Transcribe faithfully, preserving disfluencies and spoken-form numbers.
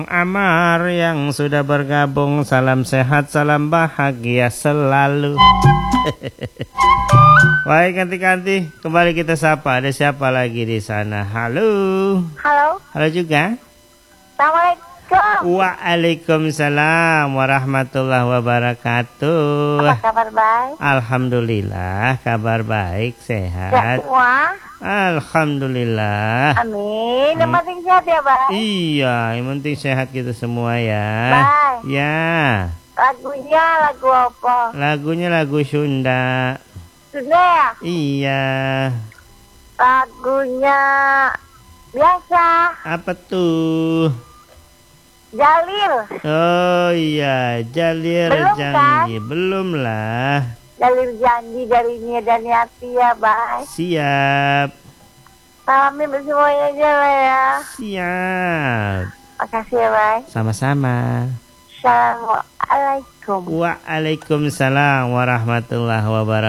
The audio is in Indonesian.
Amar yang sudah bergabung, salam sehat, salam bahagia selalu. Baik, ganti-ganti kembali kita sapa. Ada siapa lagi di sana? Halo. Halo. Halo juga. Assalamualaikum. Waalaikumsalam warahmatullahi wabarakatuh. Apa kabar baik? Alhamdulillah, kabar baik, sehat. Sehat semua? Alhamdulillah. Amin. Yang penting sehat ya, Bang. Iya, yang penting sehat kita semua ya. Bang. Ya. Lagunya lagu apa? Lagunya lagu Sunda. Sunda ya? Iya. Lagunya biasa. Apa tuh? Jalil. Oh iya, Jalil Belum, Janji. kan? Belum lah. Jalil Janji dari Nia dan Yati ya, Bang. Siap. Salamin semuanya aja lah ya. Siap. Makasih ya, Bang. Sama-sama. Assalamualaikum. Waalaikumsalam warahmatullahi wabarakatuh.